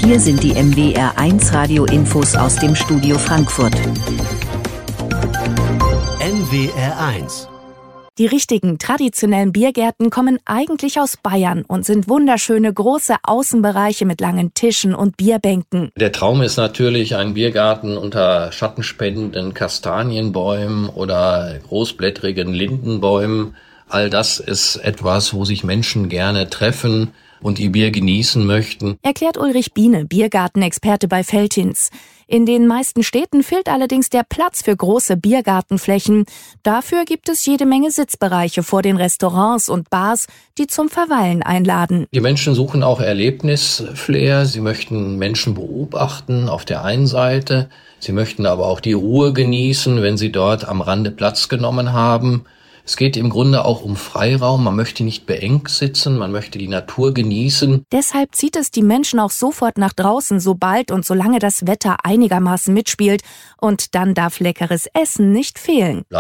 Hier sind die NWR1 Radio-Infos aus dem Studio Frankfurt. NWR1. Die richtigen traditionellen Biergärten kommen eigentlich aus Bayern und sind wunderschöne große Außenbereiche mit langen Tischen und Bierbänken. Der Traum ist natürlich ein Biergarten unter schattenspendenden Kastanienbäumen oder großblättrigen Lindenbäumen. All das ist etwas, wo sich Menschen gerne treffen und ihr Bier genießen möchten. Erklärt Ulrich Biene, Biergartenexperte bei Veltins. In den meisten Städten fehlt allerdings der Platz für große Biergartenflächen. Dafür gibt es jede Menge Sitzbereiche vor den Restaurants und Bars, die zum Verweilen einladen. Die Menschen suchen auch Erlebnisflair. Sie möchten Menschen beobachten auf der einen Seite. Sie möchten aber auch die Ruhe genießen, wenn sie dort am Rande Platz genommen haben. Es geht im Grunde auch um Freiraum. Man möchte nicht beengt sitzen, man möchte die Natur genießen. Deshalb zieht es die Menschen auch sofort nach draußen, sobald und solange das Wetter einigermaßen mitspielt. Und dann darf leckeres Essen nicht fehlen.